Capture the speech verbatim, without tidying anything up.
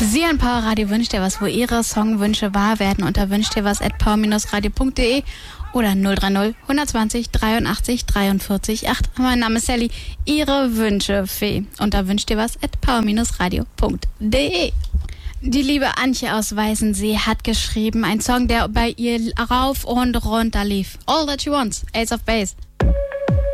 Sie an Power Radio wünscht dir was, wo Ihre Songwünsche wahr werden, unter wünscht dir was at power radio punkt de oder null drei null, hundertzwanzig, dreiundachtzig, dreiundvierzig, acht. Mein Name ist Sally, Ihre Wünsche-Fee, unter wünscht dir was at power radio punkt de. Die liebe Antje aus Weißensee hat geschrieben, ein Song, der bei ihr rauf und runter lief. All That She Wants, Ace of Base.